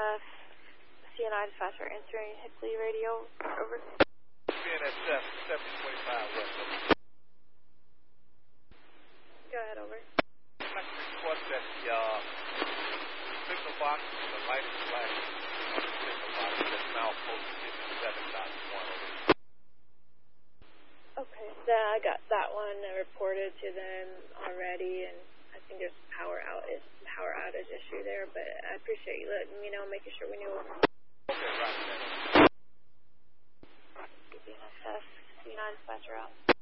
BNSF, CNI dispatcher answering Hickley radio. Over. BNSF 7025 West. Go ahead, over. I'd like to report that the signal box, the light is flashing on the signal box that's now posted 57.1. Okay, so I got that one reported to them already, and I think there's power outage issue there, but I appreciate you letting me know, making sure we knew. Okay, right. BNSF, C9 dispatcher out.